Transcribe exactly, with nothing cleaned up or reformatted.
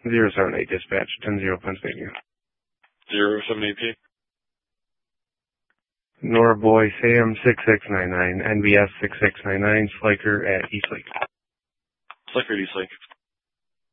zero seven eight dispatch, ten zero Pennsylvania. zero seven eight P. Nora Boy Sam six six nine nine, N B S six six nine nine, Sliker at Eastlake. Sliker at Eastlake.